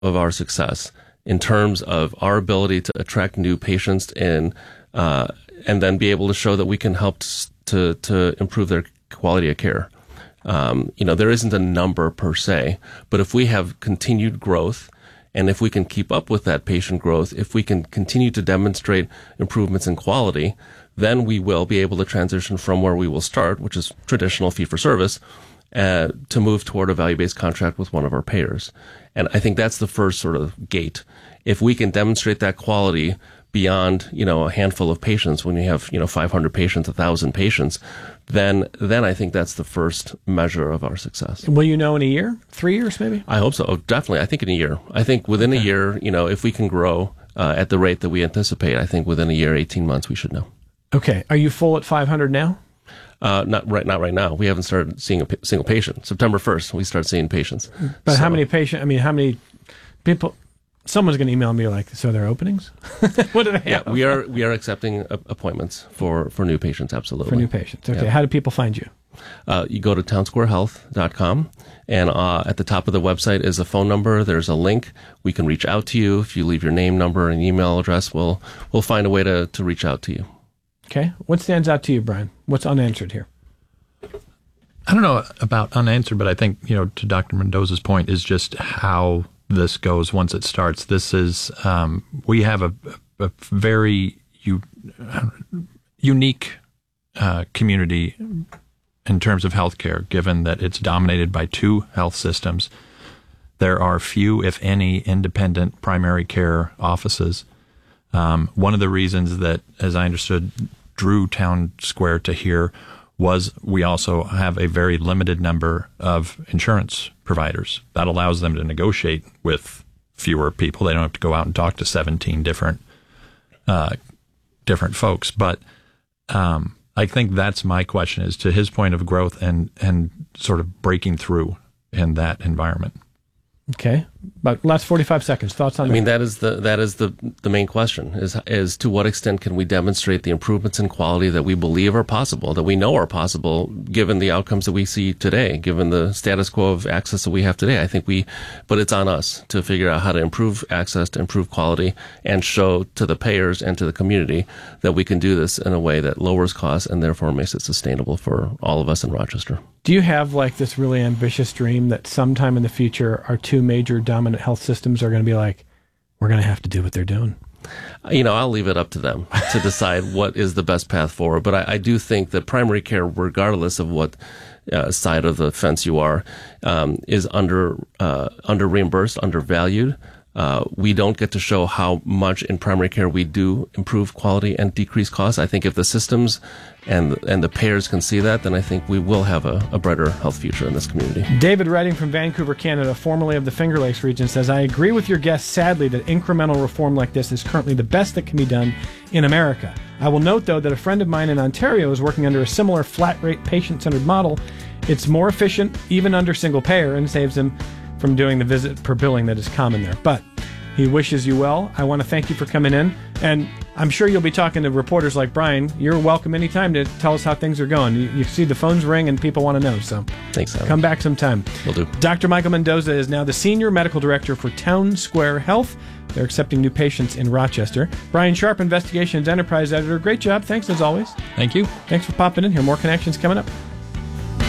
of our success in terms of our ability to attract new patients and then be able to show that we can help to improve their quality of care. There isn't a number per se, but if we have continued growth and if we can keep up with that patient growth, if we can continue to demonstrate improvements in quality, then we will be able to transition from where we will start, which is traditional fee-for-service, to move toward a value-based contract with one of our payers. And I think that's the first sort of gate. If we can demonstrate that quality beyond, a handful of patients, when you have, 500 patients, 1,000 patients, then I think that's the first measure of our success. Will you know in a year? 3 years, maybe? I hope so. Oh, definitely. I think in a year. I think within a year, if we can grow at the rate that we anticipate, I think within a year, 18 months, we should know. Okay. Are you full at 500 now? Not right now. We haven't started seeing a single patient. September 1st, we start seeing patients. But how many people? Someone's going to email me like, so there are openings? What do they have? Yeah, we are accepting appointments for new patients, absolutely. For new patients. Okay. Yeah. How do people find you? You go to townsquarehealth.com, and at the top of the website is a phone number. There's a link. We can reach out to you. If you leave your name, number, and email address, we'll find a way to reach out to you. Okay. What stands out to you, Brian? What's unanswered here? I don't know about unanswered, but I think, to Dr. Mendoza's point is just how this goes once it starts. This is, we have a very unique community in terms of healthcare, given that it's dominated by two health systems. There are few, if any, independent primary care offices. One of the reasons that, as I understood, drew Town Square to here was we also have a very limited number of insurance providers. That allows them to negotiate with fewer people. They don't have to go out and talk to 17 different folks. But I think that's my question, is to his point of growth and sort of breaking through in that environment. Okay. But last 45 seconds. Thoughts on that? I mean, that is the main question, is to what extent can we demonstrate the improvements in quality that we believe are possible, that we know are possible, given the outcomes that we see today, given the status quo of access that we have today. I think but it's on us to figure out how to improve access, to improve quality, and show to the payers and to the community that we can do this in a way that lowers costs and therefore makes it sustainable for all of us in Rochester. Do you have like this really ambitious dream that sometime in the future our two major dominant health systems are going to be like, we're going to have to do what they're doing? I'll leave it up to them to decide what is the best path forward. But I do think that primary care, regardless of what side of the fence you are, is under reimbursed, undervalued. We don't get to show how much in primary care we do improve quality and decrease costs. I think if the systems and the payers can see that, then I think we will have a brighter health future in this community. David Redding from Vancouver, Canada, formerly of the Finger Lakes region, says, I agree with your guest, sadly, that incremental reform like this is currently the best that can be done in America. I will note, though, that a friend of mine in Ontario is working under a similar flat-rate, patient-centered model. It's more efficient, even under single payer, and saves them from doing the visit per billing that is common there. But he wishes you well. I want to thank you for coming in. And I'm sure you'll be talking to reporters like Brian. You're welcome anytime to tell us how things are going. You see the phones ring and people want to know. So thanks, Adam. Come back sometime. Will do. Dr. Michael Mendoza is now the Senior Medical Director for Town Square Health. They're accepting new patients in Rochester. Brian Sharp, Investigations Enterprise Editor. Great job. Thanks as always. Thank you. Thanks for popping in here. More connections coming up.